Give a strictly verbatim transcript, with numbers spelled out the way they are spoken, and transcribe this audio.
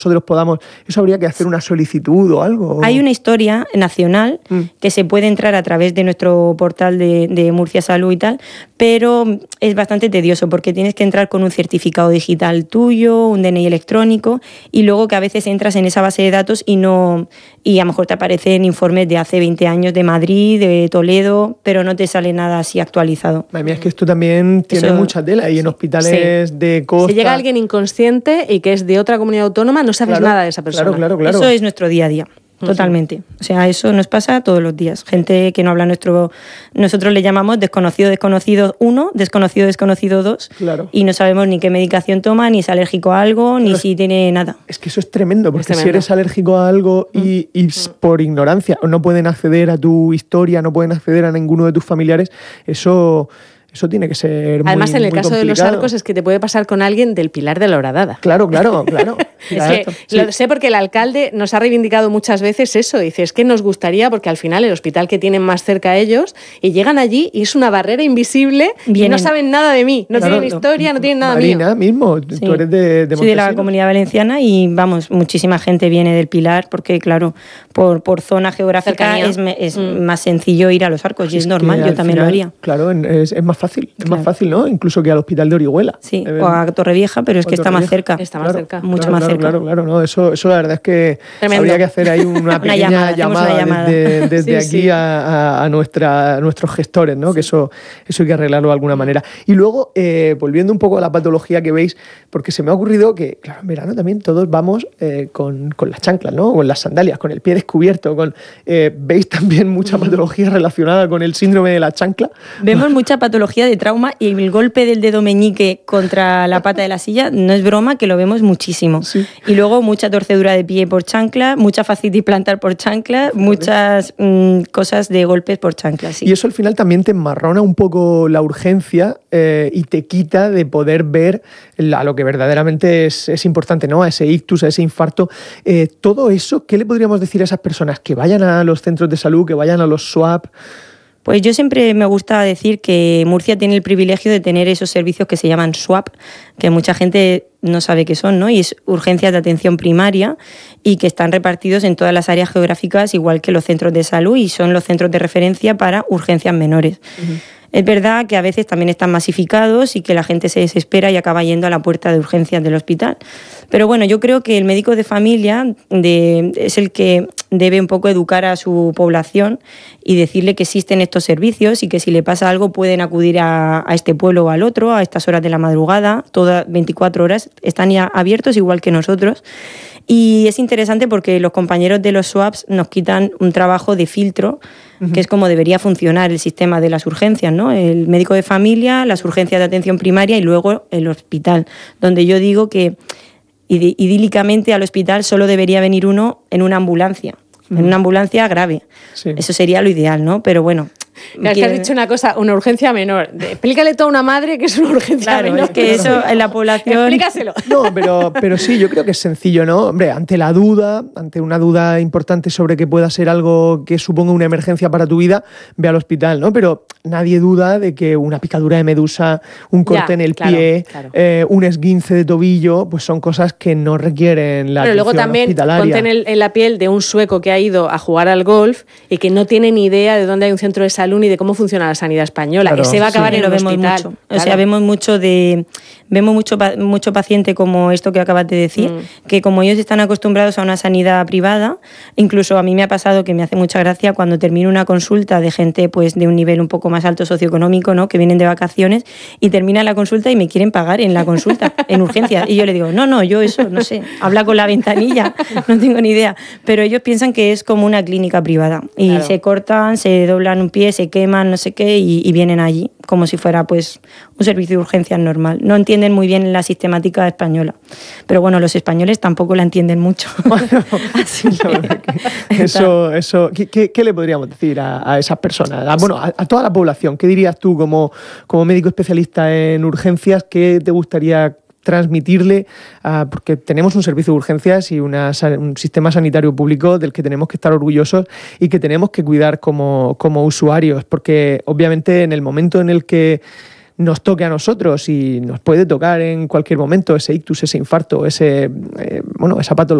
nosotros podamos, eso habría que hacer una solicitud o algo. Hay una historia nacional mm. que se puede entrar a través de nuestro portal de, de Murcia Salud y tal, pero es bastante tedioso porque tienes que entrar con un certificado digital tuyo, un D N I electrónico, y luego que a veces entras en esa base de datos y no y a lo mejor te aparecen informes de hace veinte años de Madrid, de Toledo, pero no te sale nada así actualizado. Madre mía, es que esto también tiene eso, mucha tela y en hospitales sí. de costa. Si llega alguien inconsciente y que es de otra comunidad autónoma, no sabes claro, nada de esa persona. Claro, claro, claro. Eso es nuestro día a día. Totalmente. O sea, eso nos pasa todos los días. Gente que no habla nuestro... Nosotros le llamamos desconocido desconocido uno, desconocido desconocido dos, claro. y no sabemos ni qué medicación toma, ni es alérgico a algo, ni Pero si tiene nada. Es que eso es tremendo, porque es tremendo. si eres alérgico a algo y, y mm. por ignorancia no pueden acceder a tu historia, no pueden acceder a ninguno de tus familiares, eso... Eso tiene que ser Además, muy, en el muy caso complicado. de los arcos es que te puede pasar con alguien del Pilar de la Horadada. Claro, claro, claro. Es que sí. Lo sé porque el alcalde nos ha reivindicado muchas veces eso. Dice, es que nos gustaría, porque al final el hospital que tienen más cerca a ellos, y llegan allí y es una barrera invisible y no saben nada de mí, no claro, tienen historia, no tienen nada Marina, mío. mismo, sí. tú eres de, de Soy de la Comunidad Valenciana y, vamos, muchísima gente viene del Pilar porque, claro, por, por zona geográfica es, es mm. más sencillo ir a los arcos y es, es normal, yo también final, lo haría. Claro, es, es más fácil, es claro. más fácil, ¿no? Incluso que al Hospital de Orihuela. Sí, eh, o a Torrevieja, pero es que está más cerca. Está más claro, cerca. Mucho claro, más claro, cerca. Claro, claro, no, eso, eso la verdad es que Tremendo. habría que hacer ahí una pequeña una llamada, llamada, una llamada desde, desde sí, aquí sí. A, a, nuestra, a nuestros gestores, ¿no? Sí. Que eso, eso hay que arreglarlo de alguna manera. Y luego, eh, volviendo un poco a la patología que veis, porque se me ha ocurrido que, claro, en verano también todos vamos eh, con, con las chanclas, ¿no? Con las sandalias, con el pie descubierto, con eh, ¿veis también mucha patología relacionada con el síndrome de la chancla? Vemos mucha patología de trauma y el golpe del dedo meñique contra la pata de la silla no es broma, que lo vemos muchísimo. Sí. Y luego mucha torcedura de pie por chancla, mucha fascitis plantar por chancla, muchas mmm, cosas de golpes por chancla. Sí. Y eso al final también te enmarrona un poco la urgencia eh, y te quita de poder ver a lo que verdaderamente es, es importante, ¿no? A ese ictus, a ese infarto. Eh, todo eso, ¿qué le podríamos decir a esas personas? Que vayan a los centros de salud, que vayan a los swap. Pues yo siempre me gusta decir que Murcia tiene el privilegio de tener esos servicios que se llaman swap, que mucha gente no sabe qué son, ¿no? Y es urgencias de atención primaria y que están repartidos en todas las áreas geográficas, igual que los centros de salud, y son los centros de referencia para urgencias menores. Uh-huh. Es verdad que a veces también están masificados y que la gente se desespera y acaba yendo a la puerta de urgencias del hospital. Pero bueno, yo creo que el médico de familia de, es el que debe un poco educar a su población y decirle que existen estos servicios y que si le pasa algo pueden acudir a, a este pueblo o al otro a estas horas de la madrugada, todas veinticuatro horas, están ya abiertos igual que nosotros. Y es interesante porque los compañeros de los swaps nos quitan un trabajo de filtro, uh-huh. que es como debería funcionar el sistema de las urgencias, ¿no? El médico de familia, las urgencias de atención primaria y luego el hospital, donde yo digo que idílicamente al hospital solo debería venir uno en una ambulancia, uh-huh. en una ambulancia grave. Sí. Eso sería lo ideal, ¿no? Pero bueno... Es que has dicho una cosa, una urgencia menor. Explícale todo a una madre que es una urgencia claro, menor. Es que eso en la población... Explícaselo. No, pero, pero sí, yo creo que es sencillo, ¿no? Hombre, ante la duda, ante una duda importante sobre que pueda ser algo que suponga una emergencia para tu vida, ve al hospital, ¿no? Pero nadie duda de que una picadura de medusa, un corte ya, en el claro, pie, claro. Eh, un esguince de tobillo, pues son cosas que no requieren la pero atención luego también hospitalaria. Ponte en, el, en la piel de un sueco que ha ido a jugar al golf y que no tiene ni idea de dónde hay un centro de salud ni de cómo funciona la sanidad española. Claro, Ese va a acabar sí, en el vemos hospital. Mucho. Claro. O sea, vemos mucho de vemos mucho mucho paciente como esto que acabas de decir, mm. que como ellos están acostumbrados a una sanidad privada, incluso a mí me ha pasado que me hace mucha gracia cuando termino una consulta de gente pues de un nivel un poco más alto socioeconómico, ¿no? Que vienen de vacaciones y termina la consulta y me quieren pagar en la consulta, en urgencia. Y yo le digo, no, no, yo eso, no sé, habla con la ventanilla, no tengo ni idea. Pero ellos piensan que es como una clínica privada y claro. se cortan, se doblan un pie, se queman, no sé qué, y, y vienen allí como si fuera pues un servicio de urgencias normal. No entienden muy bien la sistemática española. Pero bueno, los españoles tampoco la entienden mucho. Bueno, así que, eso, eso, ¿qué, qué, ¿Qué le podríamos decir a, a esas personas? A, bueno, a, a toda la población. ¿Qué dirías tú como, como médico especialista en urgencias? ¿Qué te gustaría transmitirle? Uh, porque tenemos un servicio de urgencias y una, un sistema sanitario público del que tenemos que estar orgullosos y que tenemos que cuidar como, como usuarios, porque obviamente en el momento en el que nos toque a nosotros y nos puede tocar en cualquier momento ese ictus, ese infarto, ese, eh, bueno, esa patología